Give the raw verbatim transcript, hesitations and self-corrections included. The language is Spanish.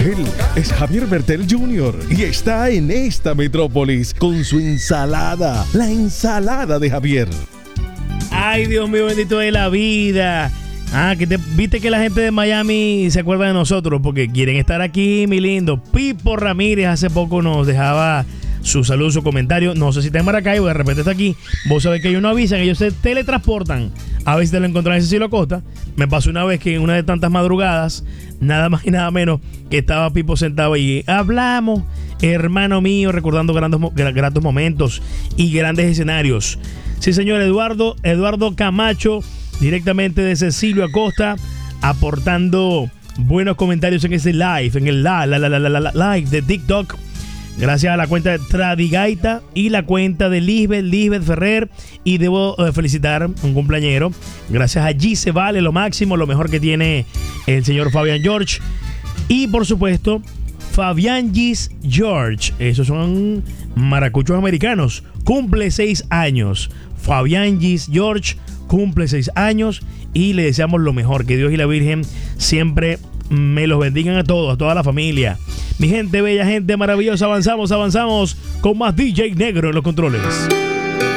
Él es Javier Bertel junior y está en esta metrópolis con su ensalada, la ensalada de Javier. Ay, Dios mío, bendito de la vida. Ah, que te, viste que la gente de Miami se acuerda de nosotros porque quieren estar aquí, mi lindo. Pipo Ramírez hace poco nos dejaba su saludo, su comentario. No sé si está en Maracaibo, de repente está aquí. Vos sabés que ellos no avisan, ellos se teletransportan. A veces te lo encontrás en Cecilio Acosta. Me pasó una vez que en una de tantas madrugadas, nada más y nada menos, que estaba Pipo sentado y hablamos, hermano mío, recordando grandes, grandes momentos y grandes escenarios. Sí, señor, Eduardo, Eduardo Camacho, directamente de Cecilio Acosta, aportando buenos comentarios en ese live, en el la, la, la, la, la, la, live de TikTok. Gracias a la cuenta de Tradigaita y la cuenta de Lisbeth, Lisbeth Ferrer. Y debo eh, felicitar un cumpleañero. Gracias a Gise Vale, lo máximo, lo mejor que tiene el señor Fabián George. Y por supuesto, Fabián Gis George. Esos son maracuchos americanos. Cumple seis años. Fabián Gis George cumple seis años. Y le deseamos lo mejor. Que Dios y la Virgen siempre me los bendigan a todos, a toda la familia. Mi gente bella, gente maravillosa, avanzamos, avanzamos con más D J Negro en los controles.